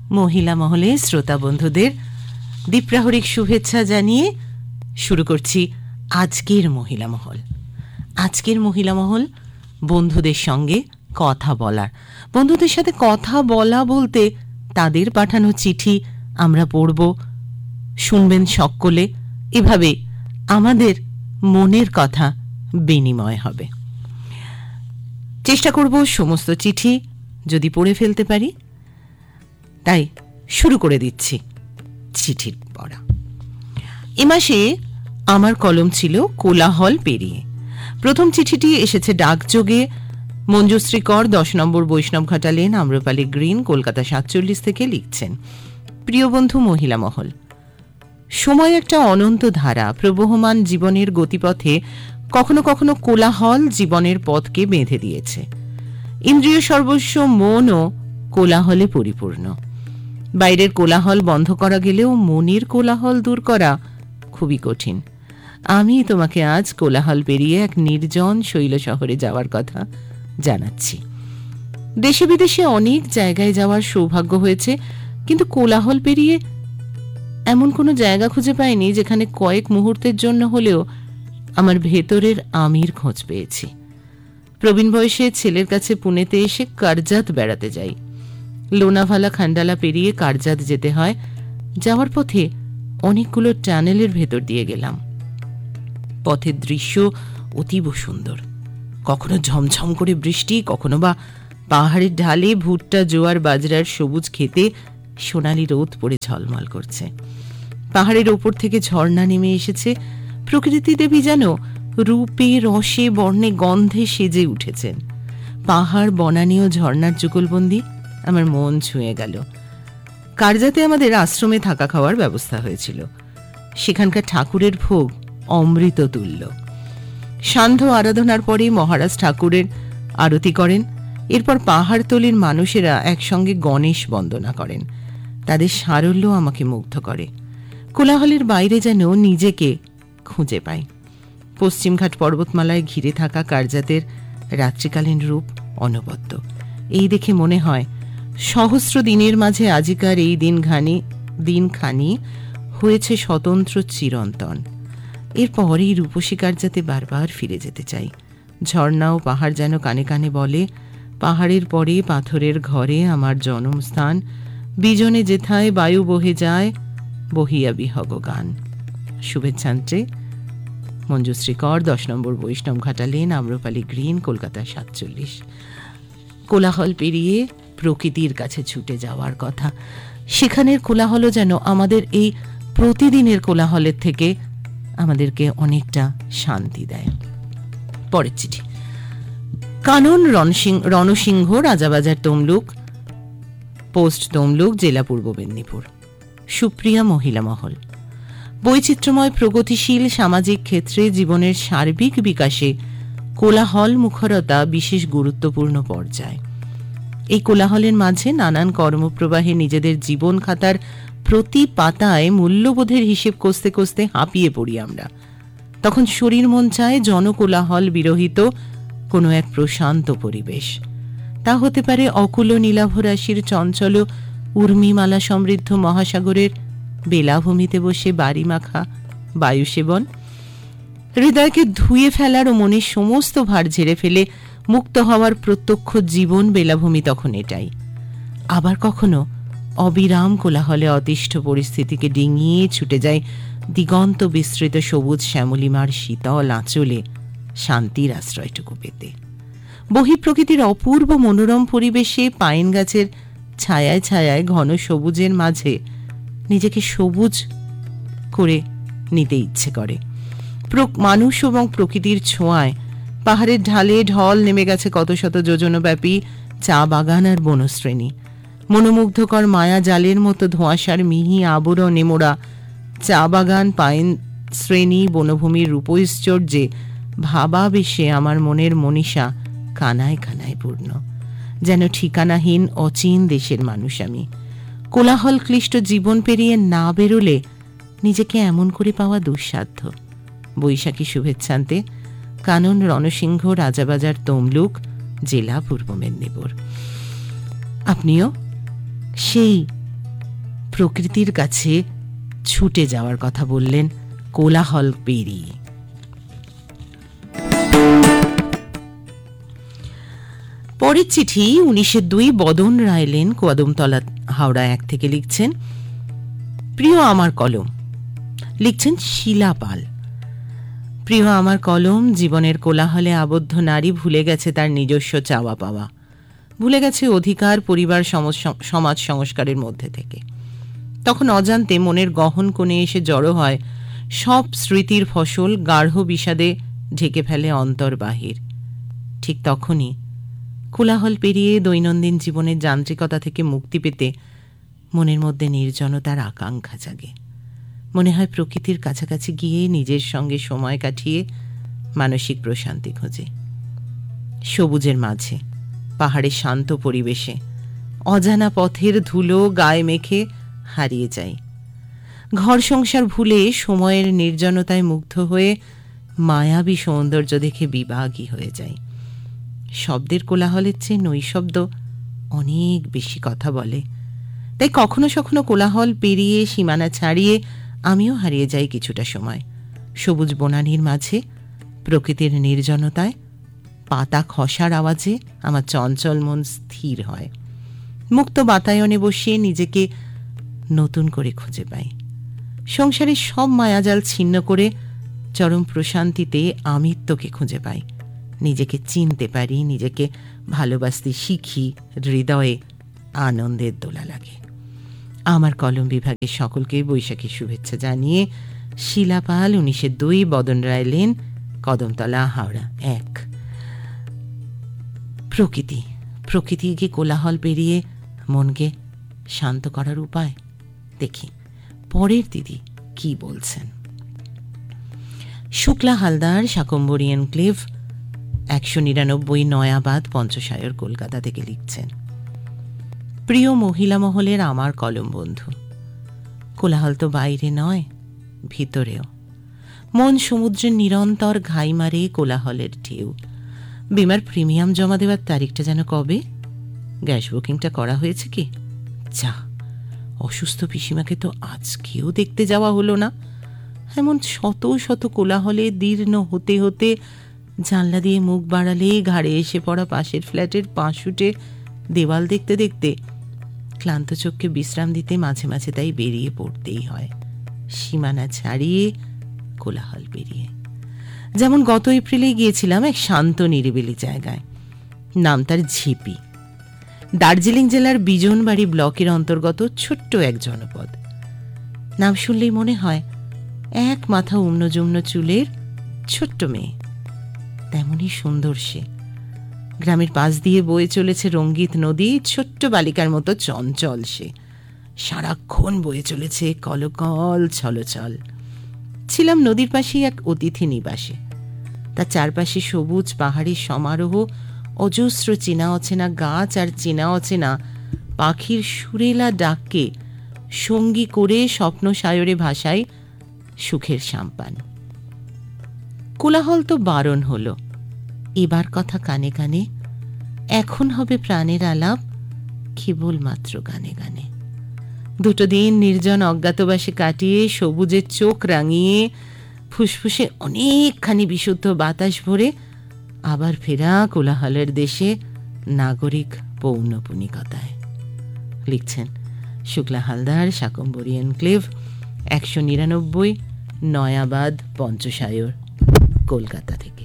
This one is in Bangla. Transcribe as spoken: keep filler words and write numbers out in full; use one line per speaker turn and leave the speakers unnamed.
মহিলা মহলে শ্রোতা বন্ধুদের দীপ্রাহরিক শুভেচ্ছা জানিয়ে শুরু করছি আজকের মহিলা মহল। আজকের মহিলা মহল বন্ধুদের সঙ্গে কথা বলার, বন্ধুদের সাথে কথা বলা বলতে তাদের পাঠানো চিঠি আমরা পড়ব, শুনবেন সকলে, এভাবে আমাদের মনের কথা বিনিময় হবে। চেষ্টা করব সমস্ত চিঠি যদি পড়ে ফেলতে পারি, তাই শুরু করে দিচ্ছি চিঠির পড়া। এ মাসে আমার কলম ছিল কোলাহল পেরিয়ে। প্রথম চিঠিটি এসেছে ডাকযোগে। মঞ্জুশ্রী কর, দশ নম্বর বৈষ্ণবঘাটা লেন, আম্রপালি গ্রিন, কলকাতা সাতচল্লিশ থেকে লিখছেন, প্রিয় বন্ধু মহিলা মহল, সময় একটা অনন্ত ধারা। প্রবহমান জীবনের গতিপথে কখনো কখনো কোলাহল জীবনের পথকে বেঁধে দিয়েছে। ইন্দ্রিয় সর্বস্ব মনও কোলাহলে পরিপূর্ণ। বাইরের কোলাহল বন্ধ করা গেলেও মনের কোলাহল দূর করা খুবই কঠিন। আমি তোমাকে আজ কোলাহল পেরিয়ে এক নির্জন শৈল শহরে যাওয়ার কথা জানাচ্ছি। দেশে বিদেশে অনেক জায়গায় যাওয়ার সৌভাগ্য হয়েছে, কিন্তু কোলাহল পেরিয়ে এমন কোনো জায়গা খুঁজে পাইনি যেখানে কয়েক মুহূর্তের জন্য হলেও আমার ভেতরের আমির খোঁজ পেয়েছি। প্রবীণ বয়সে ছেলের কাছে পুনেতে এসে কারজাত বেড়াতে যাই। লোনাভালা খান্ডালা পেরিয়ে কারজাত যেতে হয়। যাওয়ার পথে অনেকগুলো টানেলের ভেতর দিয়ে গেলাম। পথের দৃশ্য অতীব সুন্দর, কখনো ঝমঝম করে বৃষ্টি, কখনো বা পাহাড়ের ঢালে ভুট্টা জোয়ার বাজরার সবুজ খেতে সোনালি রোদ পড়ে ঝলমল করছে। পাহাড়ের ওপর থেকে ঝর্ণা নেমে এসেছে। প্রকৃতি দেবী যেন রূপে রসে বর্ণে গন্ধে সেজে উঠেছেন। পাহাড় বনানীয় ঝর্ণার যুগলবন্দি আমার মন ছুঁয়ে গেল। কারজাতে আমাদের আশ্রমে থাকা খাওয়ার ব্যবস্থা হয়েছিল। সেখানকার ঠাকুরের ভোগ অমৃত তুল্য। সান্ধ্য আরাধনার পরে মহারাজ ঠাকুরের আরতি করেন। এরপর পাহাড়তলির মানুষেরা একসঙ্গে গণেশ বন্দনা করেন। তাদের সারল্য আমাকে মুগ্ধ করে। কোলাহলের বাইরে যেন নিজেকে খুঁজে পাই। পশ্চিমঘাট পর্বতমালায় ঘিরে থাকা কারজাতের রাত্রিকালীন রূপ অনবদ্য। এই দেখে মনে হয় সহস্র দিনের মাঝে আজিকার এই দিনখানি দিনখানি হয়েছে স্বতন্ত্র চিরন্তন। এরপর এই রূপসী কারজাতে বারবার ফিরে যেতে চাই। ঝর্ণা ও পাহাড় যেন কানে কানে বলে, পাহাড়ের পরে পাথরের ঘরে আমার জন্মস্থান, বিজনে যেথায় বায়ু বহে যায় বহিয়া বিহগ গান। শুভেচ্ছান্ত্রে মঞ্জুশ্রী কর, দশ নম্বর বৈষ্ণবঘাটা লেন, আম্রপালি গ্রিন, কলকাতা সাতচল্লিশ। কোলাহল পেরিয়ে প্রকৃতির কাছে ছুটে যাওয়ার কথা। সেখানের কোলাহলও যেন আমাদের এই প্রতিদিনের কোলাহলের থেকে আমাদেরকে অনেকটা শান্তি দেয়। পরের চিঠি, কানন রণসিংহ, রাজাবাজার তমলুক, পোস্ট তমলুক, জেলা পূর্ব মেদিনীপুর। সুপ্রিয়া মহিলা মহল, বৈচিত্র্যময় প্রগতিশীল সামাজিক ক্ষেত্রে জীবনের সার্বিক বিকাশে কোলাহল মুখরতা বিশেষ গুরুত্বপূর্ণ পর্যায়। এই কোলাহলের মাঝে নানান কর্মপ্রবাহে নিজেদের জীবন খাতার প্রতি পাতায় মূল্যবোধের হিসেব কষতে কষতে হাঁপিয়ে পড়ি আমরা। তখন শরীর মন চায় জনকোলাহল বিরহিত কোনো এক প্রশান্ত পরিবেশ। তা হতে পারে অকুল নীলাভ রাশির চঞ্চল উর্মিমালা সমৃদ্ধ মহাসাগরের বেলাভূমিতে বসে বাড়ি মাখা বায়ু সেবন, হৃদয়কে ধুয়ে ফেলার ও মনের সমস্ত ভার ঝেড়ে ফেলে মুক্ত হওয়ার প্রত্যক্ষ জীবন বেলাভূমি তখন এটাই। আবার কখনো অবিরাম কোলাহলে অতিষ্ঠ পরিস্থিতিকে ডিঙিয়ে ছুটে যায় দিগন্ত বিস্তৃত সবুজ শ্যামলিমার শীতল আঁচলে শান্তির আশ্রয়টুকু পেতে। বহিঃপ্রকৃতির অপূর্ব মনোরম পরিবেশে পাইন গাছের ছায়ায় ছায়ায় ঘন সবুজের মাঝে নিজেকে সবুজ করে নিতে ইচ্ছে করে। মানুষ এবং প্রকৃতির ছোঁয়ায় পাহাড়ের ঢালে ঢল নেমে গেছে কত শত যোজনব্যাপী চা বাগান আর বনশ্রেণী। মনোমুগ্ধকর মায়া জালের মতো ধোঁয়াশার মিহি আবরণে মোড়া চা বাগান, পাইন শ্রেণী, বনভূমির রূপৈশ্বর্যে ভাবাবেশে আমার মনের মনীষা কানায় কানায় পূর্ণ। যেন ঠিকানাহীন অচিন দেশের মানুষ আমি। কোলাহল ক্লিষ্ট জীবন পেরিয়ে না বেরোলে নিজেকে এমন করে পাওয়া দুঃসাধ্য। বৈশাখী শুভেচ্ছান্তে কানন রণসিংহ, রাজাবাজার তমলুক, জেলা পূর্ব মেদিনীপুর। আপনিও সেই প্রকৃতির কাছে ছুটে যাওয়ার কথা বললেন কোলাহল পেরিয়ে। পরের চিঠি উনিশের দুই বদন রায় লেন, কদমতলা, হাওড়া এক থেকে লিখছেন, প্রিয় আমার কলম। লিখছেন শিলা পাল। প্রিয় আমার কলম, জীবনের কোলাহলে আবদ্ধ নারী ভুলে গেছে তার নিজস্ব চাওয়া পাওয়া, ভুলে গেছে অধিকার, পরিবার, সমাজ সংস্কারের মধ্যে থেকে। তখন অজান্তে মনের গহন কোণে এসে জড়ো হয় সব স্মৃতির ফসল, গাঢ় বিষাদে ঢেকে ফেলে অন্তর বাহির। ঠিক তখনই কোলাহল পেরিয়ে দৈনন্দিন জীবনের যান্ত্রিকতা থেকে মুক্তি পেতে মনের মধ্যে নির্জনতার আকাঙ্ক্ষা জাগে। মনে হয় প্রকৃতির কাছাকাছি গিয়ে নিজের সঙ্গে সময় কাটিয়ে মানসিক প্রশান্তি খোঁজে। সবুজের মাঝে, পাহাড়ের শান্ত পরিবেশে, অজানা পথের ধুলো গায়ে মেখে হারিয়ে যাই। ঘর সংসার ভুলে সময়ের নির্জনতায় মুগ্ধ হয়ে মায়াবী সৌন্দর্য দেখে বিভাগী হয়ে যায়। শব্দের কোলাহলের চেয়ে নৈশব্দ অনেক বেশি কথা বলে। তাই কখনো কখনো কোলাহল পেরিয়ে, সীমানা ছাড়িয়ে আমিও হারিয়ে যাই কিছুটা সময়। সবুজ বনানীর মাঝে, প্রকৃতির নির্জনতায়, পাতা খসার আওয়াজে আমার চঞ্চল মন স্থির হয়। মুক্ত বাতায়নে বসিয়ে নিজেকে নতুন করে খুঁজে পাই। সংসারের সব মায়াজাল ছিন্ন করে চরম প্রশান্তিতে আমিত্বকে খুঁজে পাই। নিজেকে চিনতে পারি, নিজেকে ভালোবাসতে শিখি, হৃদয়ে আনন্দের দোলা লাগে। আমার কলম বিভাগের সকলকে বৈশাখী শুভেচ্ছা জানিয়ে শিলাপাল, উনিশের দুই বদন রায় লেন, কদমতলা, হাওড়া এক। প্রকৃতি প্রকৃতিকে কোলাহল পেরিয়ে মনকে শান্ত করার উপায় দেখি পরের দিদি কি বলছেন। শুক্লা হালদার, শাকম্ভরী এনক্লেভ, একশো নিরানব্বই নয়াবাদ, পঞ্চশায়র, কলকাতা থেকে লিখছেন, প্রিয় মহিলা মহলের আমার কলম বন্ধু, কোলাহল তো বাইরে নয়, ভিতরেও। মন সমুদ্রের নিরন্তর ঘাই মারে কোলাহলের ঢেউ। বিমার প্রিমিয়াম জমা দেওয়ার তারিখটা যেন কবে? গ্যাস বুকিংটা করা হয়েছে কি? যা, অসুস্থ পিসিমাকে তো আজকেও দেখতে যাওয়া হলো না। এমন শত শত কোলাহলে দীর্ণ হতে হতে জানলা দিয়ে মুখ বাড়ালে ঘাড়ে এসে পড়া পাশের ফ্ল্যাটের পাঁশুটে দেওয়াল দেখতে দেখতে ক্লান্ত চোখকে বিশ্রাম দিতে মাঝে মাঝে তাই বেরিয়ে পড়তেই হয়, সীমানা ছাড়িয়ে, কোলাহল পেরিয়ে। যেমন গত এপ্রিলে গিয়েছিলাম এক শান্ত নিরিবিলি জায়গায়, নাম তার ঝিপি, দার্জিলিং জেলার বিজনবাড়ি ব্লকের অন্তর্গত ছোট্ট এক জনপদ। নাম শুনলেই মনে হয় এক মাথা উম্ন জুম্ন চুলের ছোট্ট মেয়ে, তেমনই সুন্দর সে। গ্রামের পাশ দিয়ে বয়ে চলেছে রঙ্গিত নদী, ছোট্ট বালিকার মতো চঞ্চল সে, সারাক্ষণ বয়ে চলেছে কলকল ছলছল। ছিলাম নদীর পাশেই এক অতিথি নিবাসে। তার চারপাশে সবুজ পাহাড়ের সমারোহ, অজস্র চেনা অচেনা গাছ আর চেনা অচেনা পাখির সুরেলা ডাককে সঙ্গী করে স্বপ্ন সায়রে ভাষায় সুখের সাম্পান। কোলাহল তো বারণ হলো, এবার কথা কানে কানে, এখন হবে প্রাণের আলাপ কেবলমাত্র গানে গানে। দুটো দিন নির্জন অজ্ঞাতবাসে কাটিয়ে, সবুজের চোখ রাঙিয়ে, ফুসফুসে অনেকখানি বিশুদ্ধ বাতাস ভরে আবার ফেরা কোলাহলের দেশে নাগরিক পৌনপুনিকতায়। লিখছেন শুক্লা হালদার, শাকম্ভরী এনক্লেভ, একশো নিরানব্বই নয়াবাদ, পঞ্চশায়র, কলকাতা থেকে।